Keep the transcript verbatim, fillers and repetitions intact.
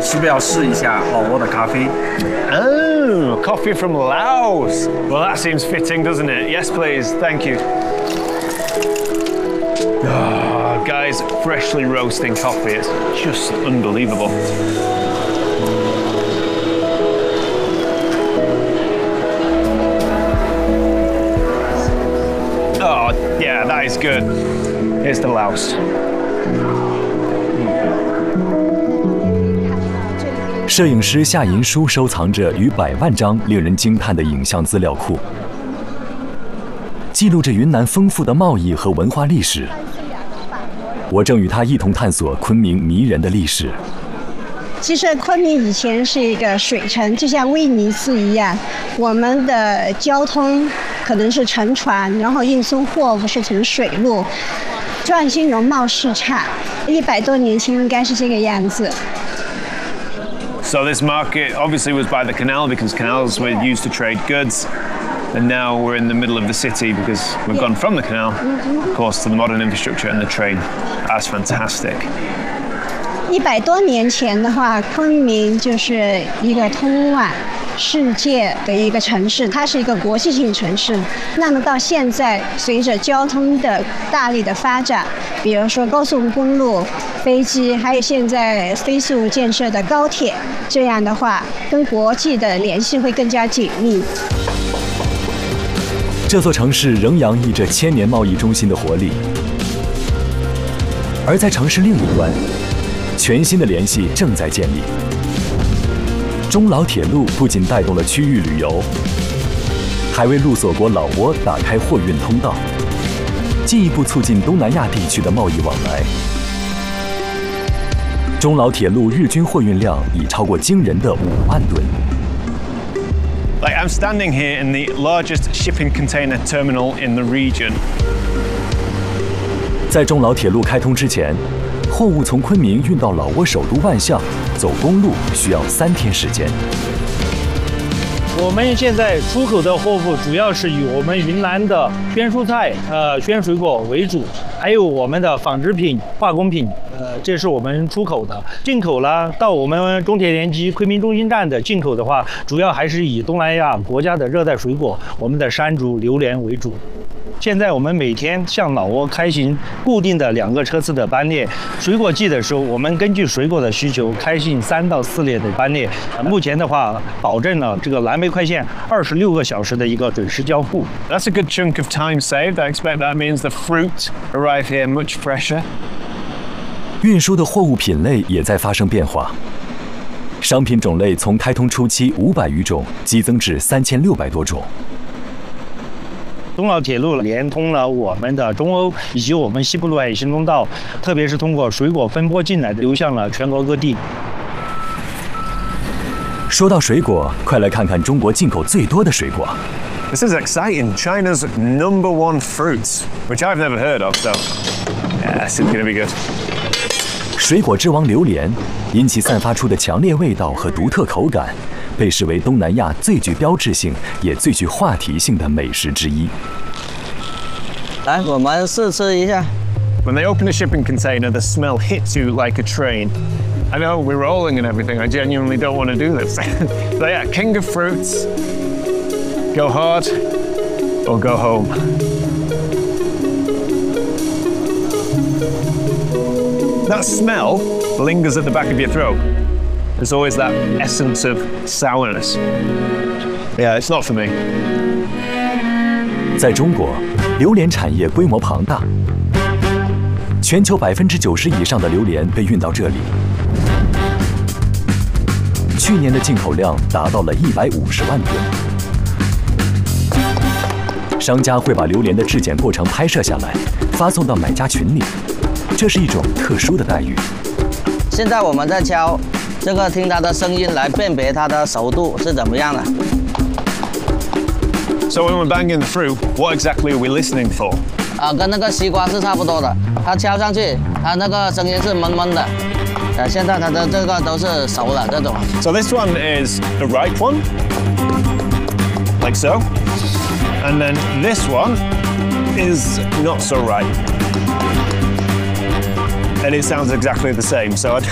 是不是要试一下老挝的咖啡？ Oh, coffee from Laos. Well, that seems fitting, doesn't it? Yes, please. Thank you. Oh, guys, freshly roasting coffee. It's just unbelievable. Oh, yeah, that is good. Here's the Laos. 摄影师夏银书收藏着逾百万张令人惊叹的影像资料库，记录着云南丰富的贸易和文化历史。我正与他一同探索昆明迷人的历史。 其实昆明以前是一个水城，就像威尼斯一样，我们的交通可能是乘船，然后运送货物是从水路，壮兴容貌市场，一百多年前应该是这个样子。 So this market obviously was by the canal because canals were used to trade goods, and now we're in the middle of the city because we've gone from the canal, of course, to the modern infrastructure and the train. That's fantastic. 一百多年前的话，昆明就是一个通往世界的一个城市，它是一个国际性城市。那么到现在，随着交通的大力的发展，比如说高速公路、飞机，还有现在飞速建设的高铁，这样的话，跟国际的联系会更加紧密。 这座城市仍洋溢着千年贸易中心的活力，而在城市另一端，全新的联系正在建立。 中老铁路不仅带动了区域旅游，还为陆锁国老挝打开货运通道，进一步促进东南亚地区的贸易往来。中老铁路日均货运量已超过惊人的五万吨。 Like I'm standing here in the largest shipping container terminal in the region. 在中老铁路开通之前，货物从昆明运到老挝首都万象，走公路需要三天时间。 我们现在出口的货物主要是以我们云南的鲜蔬菜、呃鲜水果为主，还有我们的纺织品、化工品，呃，这是我们出口的。进口呢，到我们中铁联机昆明中心站的进口的话，主要还是以东南亚国家的热带水果，我们的山竹、榴莲为主。 现在我们每天向老挝开行固定的两个车次的班列，水果季的时候，我们根据水果的需求开行三到四列的班列。目前的话，保证了这个蓝莓快线二十六个小时的一个准时交付。 That's a good chunk of time saved. I expect that means the fruit arrive here much fresher. 运输的货物品类也在发生变化，商品种类从开通初期五百余种激增至三千六百多种。 中老铁路连通了我们的中欧以及我们西部陆海行通道，特别是通过水果分拨进来的，流向了全国各地。 说到水果，快来看看中国进口最多的水果。 This is exciting. China's number one fruit, which I've never heard of. So, yeah, this is going to be good. 水果之王榴莲，因其散发出的强烈味道和独特口感。 被视为东南亚最具标志性也最具话题性的美食之一。 来，我们试吃一下。 When they open a shipping container, the smell hits you like a train. I know we're rolling and everything. I genuinely don't want to do this. But yeah, king of fruits. Go hard or go home. That smell lingers at the back of your throat. There's always that essence of sourness. Yeah, it's not for me. 在中国，榴莲产业规模庞大，全球百分之九十以上的榴莲被运到这里。去年的进口量达到了一百五十万吨。商家会把榴莲的质检过程拍摄下来，发送到买家群里，这是一种特殊的待遇。 现在我们在敲。 这个听它的声音来辨别它的熟度是怎么样的。 So when we're banging the fruit, what exactly are we listening for? 啊，跟那个西瓜是差不多的，它敲上去，它那个声音是闷闷的。啊，现在它的这个都是熟了这种。 So this one is the ripe one, like so, and then this one is not so ripe, and it sounds exactly the same. So I